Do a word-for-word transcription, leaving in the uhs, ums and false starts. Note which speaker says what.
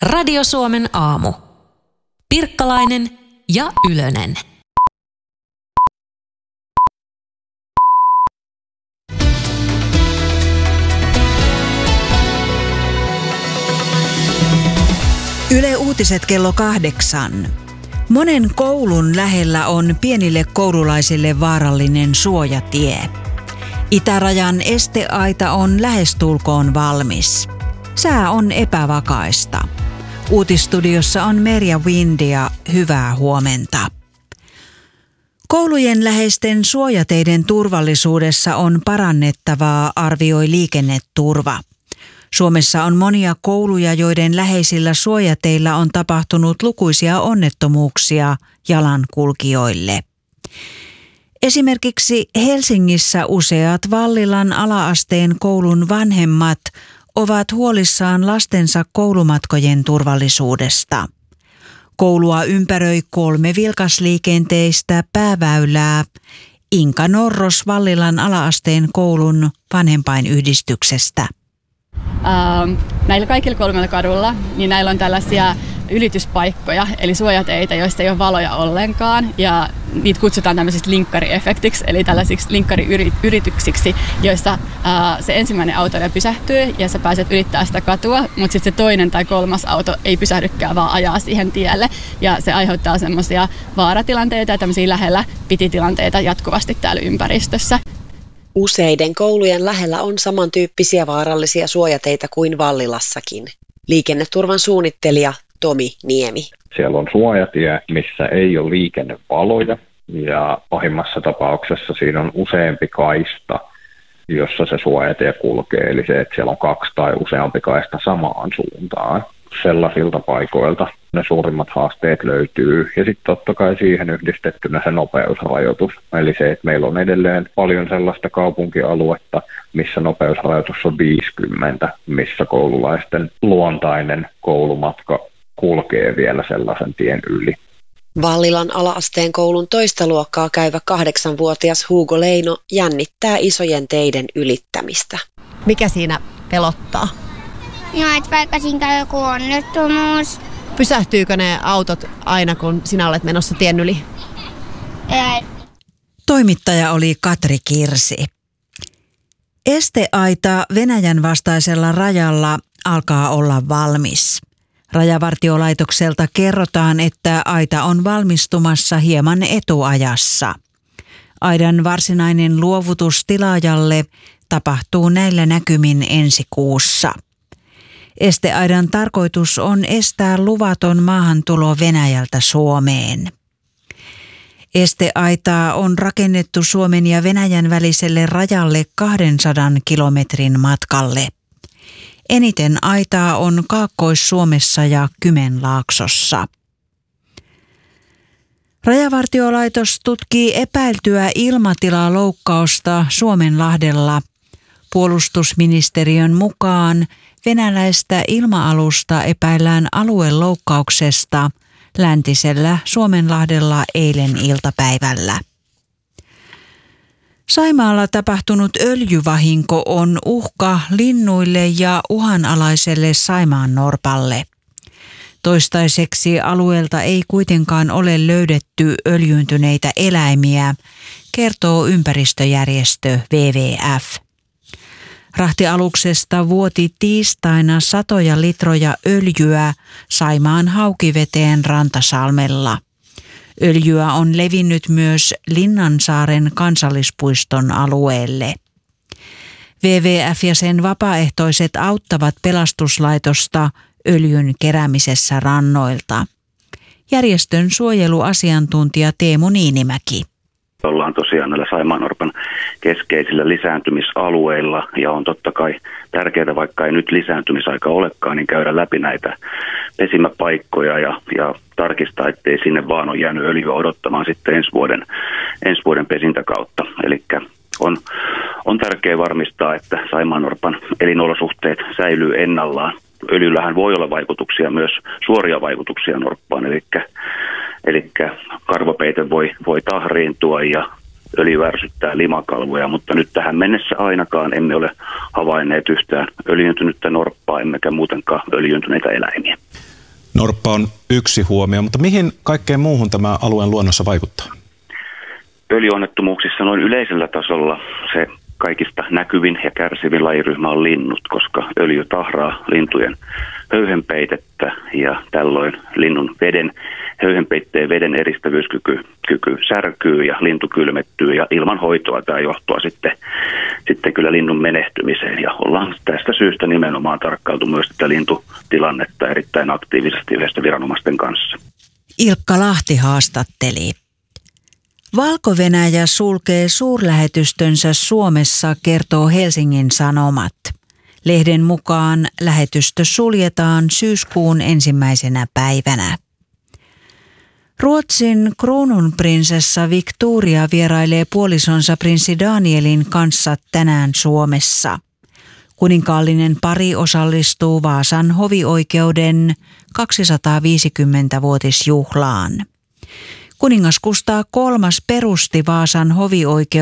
Speaker 1: Radio Suomen aamu. Pirkkalainen ja Ylönen.
Speaker 2: Yle Uutiset kello kahdeksan. Monen koulun lähellä on pienille koululaisille vaarallinen suojatie. Itärajan esteaita on lähestulkoon valmis. Sää on epävakaista. Uutistudiossa on Merja Windia. Hyvää huomenta. Koulujen läheisten suojateiden turvallisuudessa on parannettavaa, arvioi Liikenneturva. Suomessa on monia kouluja, joiden läheisillä suojateillä on tapahtunut lukuisia onnettomuuksia jalankulkijoille. Esimerkiksi Helsingissä useat Vallilan ala-asteen koulun vanhemmat ovat huolissaan lastensa koulumatkojen turvallisuudesta. Koulua ympäröi kolme vilkasliikenteistä pääväylää. Inka Norros Vallilan ala-asteen koulun vanhempainyhdistyksestä.
Speaker 3: Ähm, näillä kaikilla kolmella kadulla, niin näillä on tällaisia ylityspaikkoja, eli suojateitä, joista ei ole valoja ollenkaan, ja niitä kutsutaan tämmöisiksi linkkariefektiksi, eli tällaisiksi linkkariyrityksiksi, joissa ää, se ensimmäinen auto pysähtyy ja sä pääset ylittää sitä katua, mutta sitten se toinen tai kolmas auto ei pysähdykään, vaan ajaa siihen tielle, ja se aiheuttaa semmoisia vaaratilanteita ja tämmöisiä lähellä pititilanteita jatkuvasti täällä ympäristössä.
Speaker 4: Useiden koulujen lähellä on samantyyppisiä vaarallisia suojateitä kuin Vallilassakin. Liikenneturvan suunnittelija Tomi Niemi.
Speaker 5: Siellä on suojatie, missä ei ole liikennevaloja, ja pahimmassa tapauksessa siinä on useampi kaista, jossa se suojatie kulkee. Eli se, että siellä on kaksi tai useampi kaista samaan suuntaan. Sellaisilta paikoilta ne suurimmat haasteet löytyy. Ja sitten totta kai siihen yhdistettynä se nopeusrajoitus. Eli se, että meillä on edelleen paljon sellaista kaupunkialuetta, missä nopeusrajoitus on viisikymmentä, missä koululaisten luontainen koulumatka kulkee vielä sellaisen tien yli.
Speaker 4: Vallilan ala-asteen koulun toista luokkaa käyvä kahdeksanvuotias Hugo Leino jännittää isojen teiden ylittämistä.
Speaker 6: Mikä siinä pelottaa?
Speaker 7: No, että vaikka siinä käy joku onnettomuus.
Speaker 6: Pysähtyykö ne autot aina, kun sinä olet menossa tien yli?
Speaker 7: Ei.
Speaker 2: Toimittaja oli Katri Kirsi. Esteaita Venäjän vastaisella rajalla alkaa olla valmis. Rajavartiolaitokselta kerrotaan, että aita on valmistumassa hieman etuajassa. Aidan varsinainen luovutus tilaajalle tapahtuu näillä näkymin ensi kuussa. Esteaidan tarkoitus on estää luvaton maahantulo Venäjältä Suomeen. Esteaitaa on rakennettu Suomen ja Venäjän väliselle rajalle kahdensadan kilometrin matkalle. Eniten aitaa on Kaakkois-Suomessa ja Kymenlaaksossa. Rajavartiolaitos tutkii epäiltyä ilmatilaloukkausta Suomenlahdella. Puolustusministeriön mukaan venäläistä ilma-alusta epäillään alueloukkauksesta läntisellä Suomenlahdella eilen iltapäivällä. Saimaalla tapahtunut öljyvahinko on uhka linnuille ja uhanalaiselle saimaannorpalle. Toistaiseksi alueelta ei kuitenkaan ole löydetty öljyyntyneitä eläimiä, kertoo ympäristöjärjestö W W F. Rahtialuksesta vuoti tiistaina satoja litroja öljyä Saimaan Haukiveteen Rantasalmella. Öljyä on levinnyt myös Linnansaaren kansallispuiston alueelle. W W F ja sen vapaaehtoiset auttavat pelastuslaitosta öljyn keräämisessä rannoilta. Järjestön suojeluasiantuntija Teemu Niinimäki.
Speaker 8: Ollaan tosiaan näillä saimaannorpan keskeisillä lisääntymisalueilla ja on totta kai tärkeää, vaikka ei nyt lisääntymisaika olekaan, niin käydä läpi näitä pesimäpaikkoja ja, ja tarkistaa, ettei sinne vaan ole jäänyt öljyä odottamaan sitten ensi vuoden, ensi vuoden pesintäkautta. Eli on, on tärkeää varmistaa, että saimaannorpan elinolosuhteet säilyy ennallaan. Öljyllähän voi olla vaikutuksia, myös suoria vaikutuksia norppaan, eli Eli karvapeite voi, voi tahriintua ja öljy ärsyttää limakalvoja, mutta nyt tähän mennessä ainakaan emme ole havainneet yhtään öljyntynyttä norppaa, emmekä muutenkaan öljyntyneitä eläimiä.
Speaker 9: Norppa on yksi huomio, mutta mihin kaikkeen muuhun tämä alueen luonnossa vaikuttaa?
Speaker 8: Öljyonnettomuuksissa noin yleisellä tasolla se kaikista näkyvin ja kärsivin lajiryhmä on linnut, koska öljy tahraa lintujen höyhenpeitettä ja tällöin linnun veden, höyhenpeitteen veden eristävyyskyky kyky särkyy ja lintu kylmettyy ja ilman hoitoa tämä johtaa sitten, sitten kyllä linnun menehtymiseen ja ollaan tästä syystä nimenomaan tarkkailtu myös tätä lintutilannetta erittäin aktiivisesti yhdessä viranomaisten kanssa.
Speaker 2: Ilkka Lahti haastatteli. Valko-Venäjä sulkee suurlähetystönsä Suomessa, kertoo Helsingin Sanomat. Lehden mukaan lähetystö suljetaan syyskuun ensimmäisenä päivänä. Ruotsin kruununprinsessa Victoria vierailee puolisonsa prinssi Danielin kanssa tänään Suomessa. Kuninkaallinen pari osallistuu Vaasan hovioikeuden kaksisataaviisikymmentävuotisjuhlaan. Kuningas Kustaa kolmas perusti Vaasan hovioikeuden